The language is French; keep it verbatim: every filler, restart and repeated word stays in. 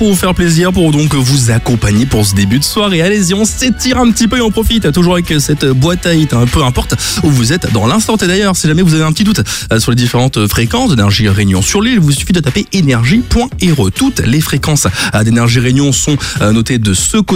pour vous faire plaisir, pour donc vous accompagner pour ce début de soirée. Allez-y, on s'étire un petit peu et on profite, toujours avec cette boîte à hits, hein, peu importe où vous êtes dans l'instant. Et d'ailleurs, si jamais vous avez un petit doute sur les différentes fréquences d'Énergie Réunion sur l'île, il vous suffit de taper énergie point r e. Toutes les fréquences d'Énergie Réunion sont notées de ce côté.